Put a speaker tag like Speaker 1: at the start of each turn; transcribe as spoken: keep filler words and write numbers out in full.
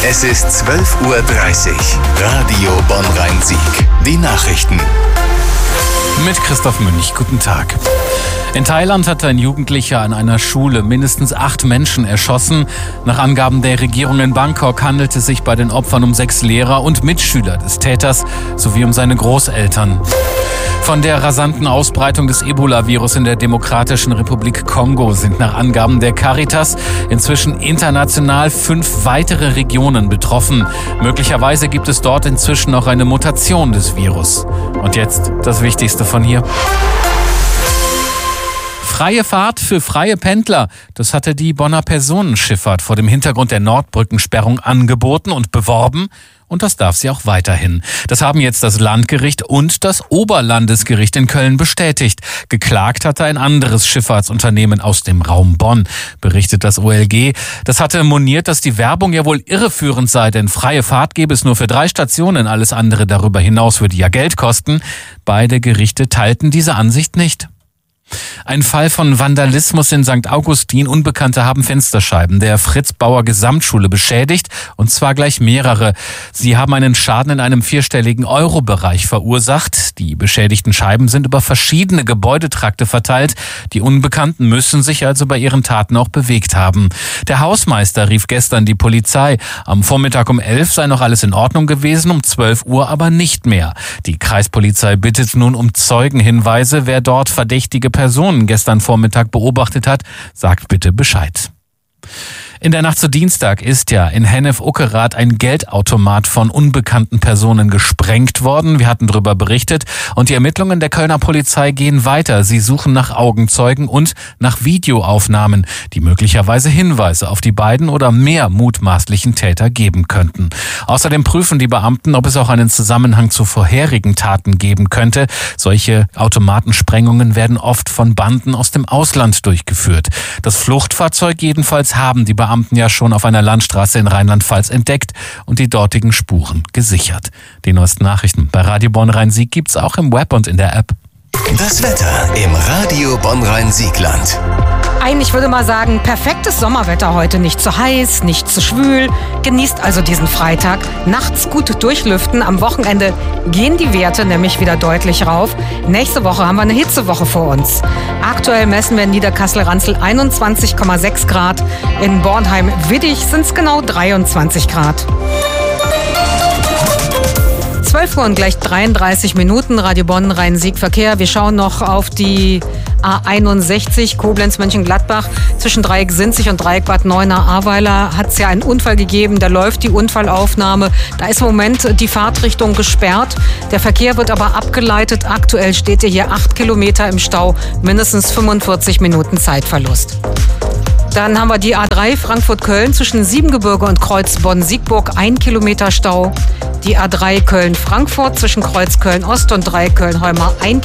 Speaker 1: Es ist zwölf Uhr dreißig. Radio Bonn-Rhein-Sieg. Die Nachrichten.
Speaker 2: Mit Christoph Münch. Guten Tag. In Thailand hat ein Jugendlicher an einer Schule mindestens acht Menschen erschossen. Nach Angaben der Regierung in Bangkok handelt es sich bei den Opfern um sechs Lehrer und Mitschüler des Täters sowie um seine Großeltern. Von der rasanten Ausbreitung des Ebola-Virus in der Demokratischen Republik Kongo sind nach Angaben der Caritas inzwischen international fünf weitere Regionen betroffen. Möglicherweise gibt es dort inzwischen noch eine Mutation des Virus. Und jetzt das Wichtigste von hier. Freie Fahrt für freie Pendler, das hatte die Bonner Personenschifffahrt vor dem Hintergrund der Nordbrückensperrung angeboten und beworben. Und das darf sie auch weiterhin. Das haben jetzt das Landgericht und das Oberlandesgericht in Köln bestätigt. Geklagt hatte ein anderes Schifffahrtsunternehmen aus dem Raum Bonn, berichtet das O L G. Das hatte moniert, dass die Werbung ja wohl irreführend sei, denn freie Fahrt gäbe es nur für drei Stationen. Alles andere darüber hinaus würde ja Geld kosten. Beide Gerichte teilten diese Ansicht nicht. Ein Fall von Vandalismus in Sankt Augustin. Unbekannte haben Fensterscheiben der Fritz-Bauer-Gesamtschule beschädigt, und zwar gleich mehrere. Sie haben einen Schaden in einem vierstelligen Euro-Bereich verursacht. Die beschädigten Scheiben sind über verschiedene Gebäudetrakte verteilt. Die Unbekannten müssen sich also bei ihren Taten auch bewegt haben. Der Hausmeister rief gestern die Polizei. Am Vormittag um elf sei noch alles in Ordnung gewesen, um zwölf Uhr aber nicht mehr. Die Kreispolizei bittet nun um Zeugenhinweise. Wer dort verdächtige Personen gestern Vormittag beobachtet hat, sagt bitte Bescheid. In der Nacht zu Dienstag ist ja in Hennef-Uckerath ein Geldautomat von unbekannten Personen gesprengt worden. Wir hatten darüber berichtet und die Ermittlungen der Kölner Polizei gehen weiter. Sie suchen nach Augenzeugen und nach Videoaufnahmen, die möglicherweise Hinweise auf die beiden oder mehr mutmaßlichen Täter geben könnten. Außerdem prüfen die Beamten, ob es auch einen Zusammenhang zu vorherigen Taten geben könnte. Solche Automatensprengungen werden oft von Banden aus dem Ausland durchgeführt. Das Fluchtfahrzeug jedenfalls haben die Beamten ja schon auf einer Landstraße in Rheinland-Pfalz entdeckt und die dortigen Spuren gesichert. Die neuesten Nachrichten bei Radio Bonn-Rhein-Sieg gibt's auch im Web und in der App.
Speaker 1: Das Wetter im Radio Bonn-Rhein-Siegland.
Speaker 3: Eigentlich würde man sagen, perfektes Sommerwetter heute. Nicht zu heiß, nicht zu schwül. Genießt also diesen Freitag. Nachts gut durchlüften. Am Wochenende gehen die Werte nämlich wieder deutlich rauf. Nächste Woche haben wir eine Hitzewoche vor uns. Aktuell messen wir in Niederkassel-Ranzel einundzwanzig Komma sechs Grad. In Bornheim-Widdich sind es genau dreiundzwanzig Grad. zwölf Uhr und gleich dreiunddreißig Minuten, Radio Bonn-Rhein-Sieg Verkehr. Wir schauen noch auf die A einundsechzig Koblenz-Mönchengladbach. Zwischen Dreieck Sinzig und Dreieck Bad Neuenahr-Ahrweiler hat es ja einen Unfall gegeben. Da läuft die Unfallaufnahme. Da ist im Moment die Fahrtrichtung gesperrt. Der Verkehr wird aber abgeleitet. Aktuell steht ihr hier acht Kilometer im Stau. Mindestens fünfundvierzig Minuten Zeitverlust. Dann haben wir die A drei Frankfurt-Köln zwischen Siebengebirge und Kreuz Bonn-Siegburg, ein Kilometer Stau. Die A drei Köln-Frankfurt zwischen Kreuz Köln-Ost und Dreieck Köln-Heumar, ein